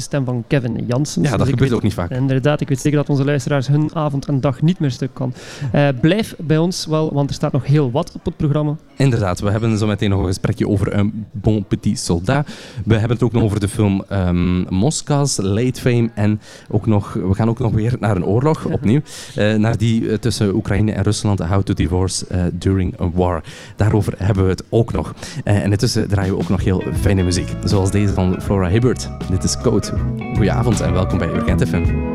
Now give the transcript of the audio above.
stem van Kevin Janssens. Ja, dat gebeurt ook niet vaak. Inderdaad, ik weet zeker dat onze luisteraars hun avond en dag niet meer stuk kan. Blijf bij ons wel, want er staat nog heel wat op het programma. Inderdaad, we hebben zo meteen nog een gesprekje over een Bon Petit Soldat. We hebben het ook nog over de film Moscas, Late Fame en we gaan ook nog weer naar een oorlog, opnieuw. Naar die tussen Oekraïne en Rusland, How to Divorce During a War. Daarover hebben we het ook nog. En intussen draaien we ook nog heel fijne muziek, zoals deze van Flora Hibbert. Dit is Code. Goedenavond en welkom bij Urgent FM.